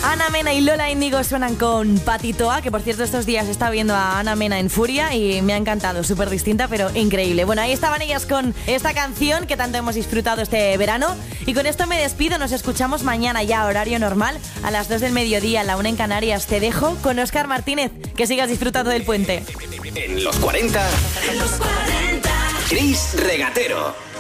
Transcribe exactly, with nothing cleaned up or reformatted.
Ana Mena y Lola Índigo suenan con Patitoa, que por cierto estos días está viendo a Ana Mena en Furia y me ha encantado, súper distinta pero increíble. Bueno, ahí estaban ellas con esta canción que tanto hemos disfrutado este verano y con esto me despido, nos escuchamos mañana ya horario normal a las dos del mediodía, a la una en Canarias. Te dejo con Óscar Martínez, que sigas disfrutando del puente. En los cuarenta, en los cuarenta, Chris Regatero.